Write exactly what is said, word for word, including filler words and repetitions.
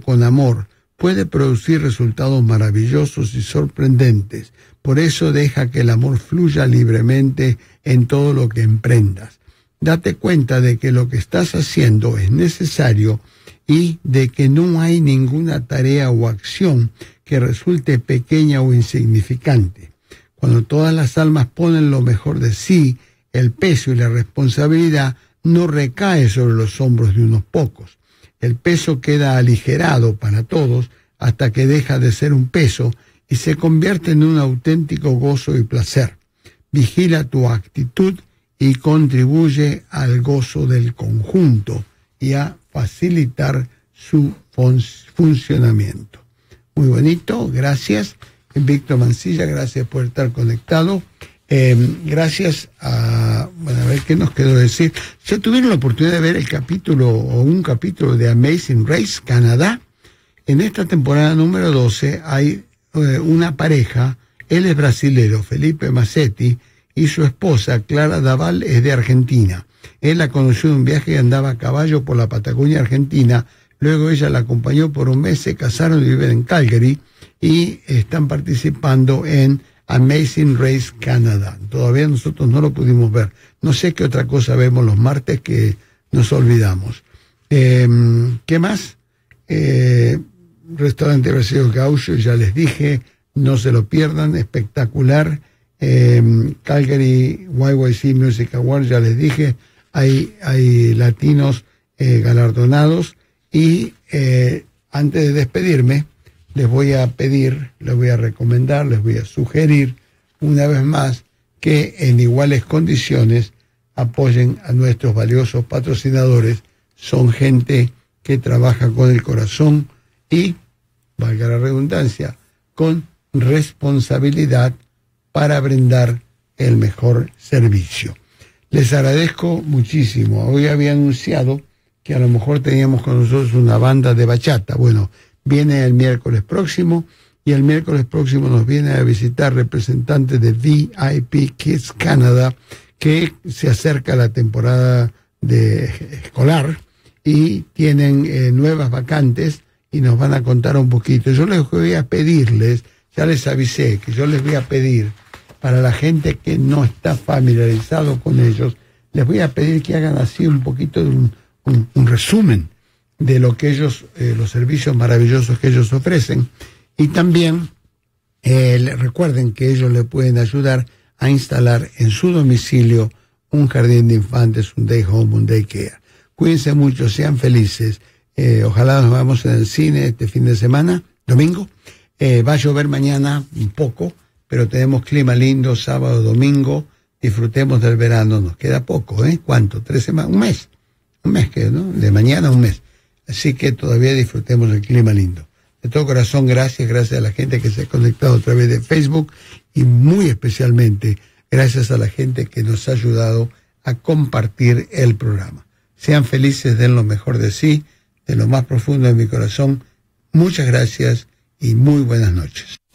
con amor puede producir resultados maravillosos y sorprendentes. Por eso deja que el amor fluya libremente en todo lo que emprendas. Date cuenta de que lo que estás haciendo es necesario y de que no hay ninguna tarea o acción que resulte pequeña o insignificante. Cuando todas las almas ponen lo mejor de sí, el peso y la responsabilidad no recae sobre los hombros de unos pocos. El peso queda aligerado para todos hasta que deja de ser un peso y se convierte en un auténtico gozo y placer. Vigila tu actitud y contribuye al gozo del conjunto y a facilitar su fun- funcionamiento. Muy bonito, gracias. Víctor Mancilla, gracias por estar conectado. Eh, gracias a, bueno, a ver qué nos quedó decir. ¿Ya tuvieron la oportunidad de ver el capítulo o un capítulo de Amazing Race Canadá? En esta temporada número doce hay eh, una pareja, él es brasilero, Felipe Massetti, y su esposa, Clara Daval, es de Argentina. Él la conoció en un viaje y andaba a caballo por la Patagonia Argentina. Luego ella la acompañó por un mes, se casaron y viven en Calgary y están participando en Amazing Race Canadá. Todavía nosotros no lo pudimos ver. No sé qué otra cosa vemos los martes que nos olvidamos. Eh, ¿Qué más? Eh, Restaurante Brasileño Gaucho, ya les dije, no se lo pierdan, espectacular. Eh, Calgary Y Y C Music Awards, ya les dije, hay, hay latinos eh, galardonados. Y eh, antes de despedirme, les voy a pedir, les voy a recomendar, les voy a sugerir una vez más que en iguales condiciones apoyen a nuestros valiosos patrocinadores. Son gente que trabaja con el corazón y, valga la redundancia, con responsabilidad para brindar el mejor servicio. Les agradezco muchísimo. Hoy había anunciado que a lo mejor teníamos con nosotros una banda de bachata. Bueno, viene el miércoles próximo y el miércoles próximo nos viene a visitar representantes de V I P Kids Canada, que se acerca la temporada de escolar y tienen eh, nuevas vacantes y nos van a contar un poquito. Yo les voy a pedirles, ya les avisé que yo les voy a pedir para la gente que no está familiarizado con ellos, les voy a pedir que hagan así un poquito de un, un, un resumen de lo que ellos, eh, los servicios maravillosos que ellos ofrecen. Y también eh, recuerden que ellos le pueden ayudar a instalar en su domicilio un jardín de infantes, un day home, un day care. Cuídense mucho, sean felices. Eh, ojalá nos veamos en el cine este fin de semana, domingo. Eh, va a llover mañana un poco, pero tenemos clima lindo, sábado, domingo. Disfrutemos del verano, nos queda poco, ¿eh? ¿Cuánto? ¿Tres semanas? Un mes. Un mes que, ¿no? De mañana un mes. Así que todavía disfrutemos del clima lindo. De todo corazón, gracias, gracias a la gente que se ha conectado a través de Facebook y muy especialmente gracias a la gente que nos ha ayudado a compartir el programa. Sean felices, den lo mejor de sí, de lo más profundo de mi corazón. Muchas gracias y muy buenas noches.